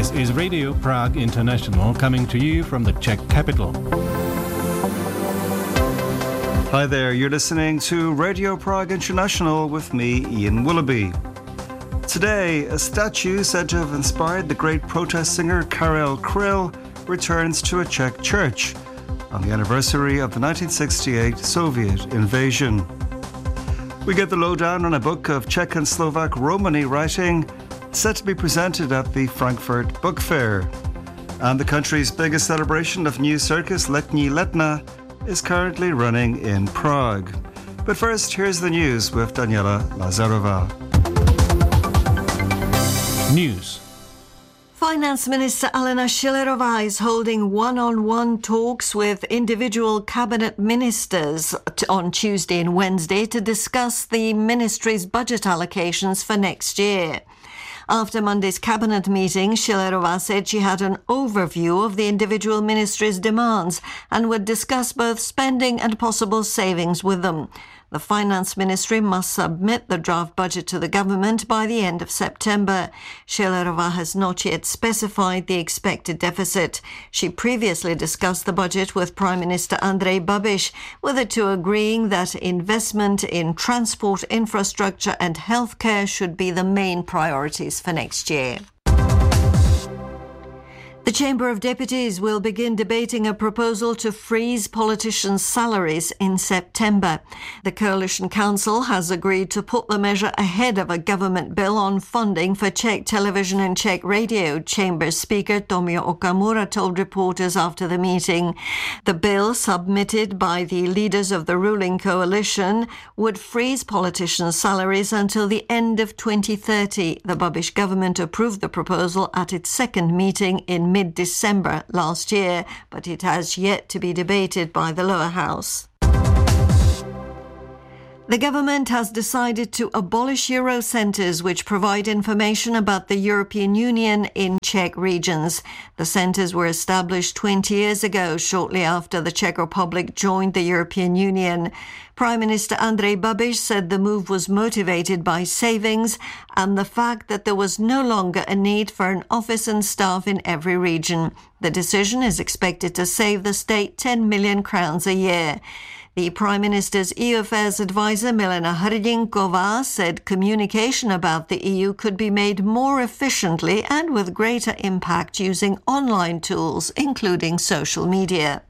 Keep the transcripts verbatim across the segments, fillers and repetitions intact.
This is Radio Prague International coming to you from the Czech capital. Hi there, you're listening to Radio Prague International with me, Ian Willoughby. Today, a statue said to have inspired the great protest singer Karel Kryl returns to a Czech church on the anniversary of the nineteen sixty-eight Soviet invasion. We get the lowdown on a book of Czech and Slovak Romani writing set to be presented at the Frankfurt Book Fair. And the country's biggest celebration of new circus, Letní Letna, is currently running in Prague. But first, here's the news with Daniela Lazarova. News. Finance Minister Alena Schillerová is holding one-on-one talks with individual cabinet ministers on Tuesday and Wednesday to discuss the ministry's budget allocations for next year. After Monday's cabinet meeting, Schillerová said she had an overview of the individual ministries' demands and would discuss both spending and possible savings with them. The finance ministry must submit the draft budget to the government by the end of September. Schillerová has not yet specified the expected deficit. She previously discussed the budget with Prime Minister Andrej Babiš, with the two agreeing that investment in transport infrastructure and healthcare should be the main priorities for next year. The Chamber of Deputies will begin debating a proposal to freeze politicians' salaries in September. The Coalition Council has agreed to put the measure ahead of a government bill on funding for Czech television and Czech radio, Chamber Speaker Tomio Okamura told reporters after the meeting. The bill, submitted by the leaders of the ruling coalition, would freeze politicians' salaries until the end of twenty thirty. The Babiš government approved the proposal at its second meeting in mid-December last year, but it has yet to be debated by the lower house. The government has decided to abolish Eurocentres, which provide information about the European Union in Czech regions. The centres were established twenty years ago, shortly after the Czech Republic joined the European Union. Prime Minister Andrej Babiš said the move was motivated by savings and the fact that there was no longer a need for an office and staff in every region. The decision is expected to save the state ten million crowns a year. The Prime Minister's E U Affairs advisor Milena Hrdinková said communication about the E U could be made more efficiently and with greater impact using online tools, including social media.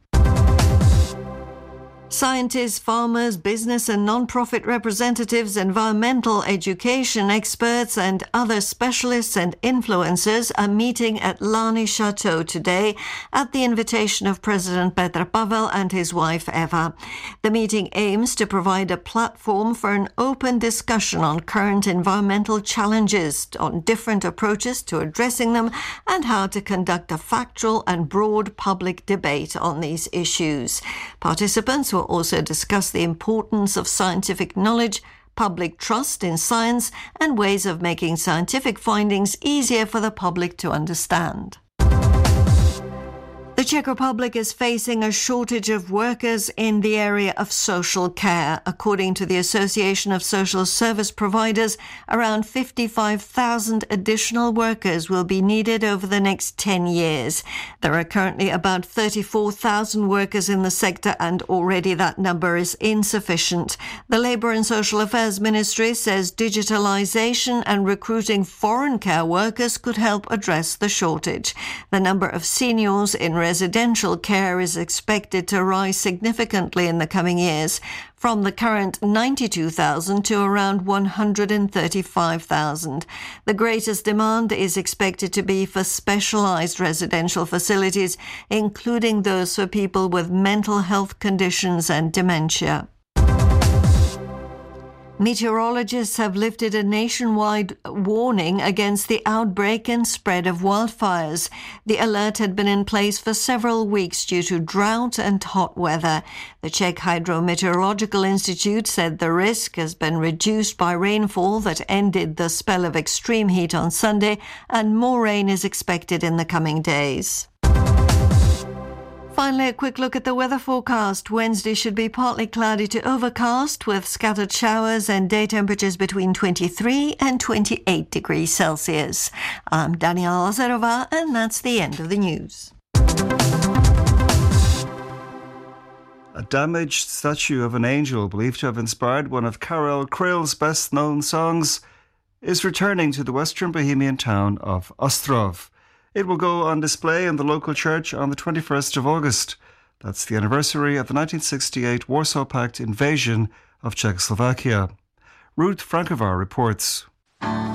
Scientists, farmers, business and non-profit representatives, environmental education experts and other specialists and influencers are meeting at Lani Chateau today at the invitation of President Petr Pavel and his wife Eva. The meeting aims to provide a platform for an open discussion on current environmental challenges, on different approaches to addressing them, and how to conduct a factual and broad public debate on these issues. Participants will also discuss the importance of scientific knowledge, public trust in science, and ways of making scientific findings easier for the public to understand. The Czech Republic is facing a shortage of workers in the area of social care. According to the Association of Social Service Providers, around fifty-five thousand additional workers will be needed over the next ten years. There are currently about thirty-four thousand workers in the sector, and already that number is insufficient. The Labour and Social Affairs Ministry says digitalisation and recruiting foreign care workers could help address the shortage. The number of seniors in residential care is expected to rise significantly in the coming years, from the current ninety-two thousand to around one hundred thirty-five thousand. The greatest demand is expected to be for specialised residential facilities, including those for people with mental health conditions and dementia. Meteorologists have lifted a nationwide warning against the outbreak and spread of wildfires. The alert had been in place for several weeks due to drought and hot weather. The Czech Hydrometeorological Institute said the risk has been reduced by rainfall that ended the spell of extreme heat on Sunday, and more rain is expected in the coming days. finally, a quick look at the weather forecast. Wednesday should be partly cloudy to overcast with scattered showers and day temperatures between twenty-three and twenty-eight degrees Celsius. I'm Daniela Lazarova, and that's the end of the news. A damaged statue of an angel believed to have inspired one of Karel Kryle's best-known songs is returning to the western Bohemian town of Ostrov. It will go on display in the local church on the twenty-first of August. That's the anniversary of the nineteen sixty-eight Warsaw Pact invasion of Czechoslovakia. Ruth Frankovar reports.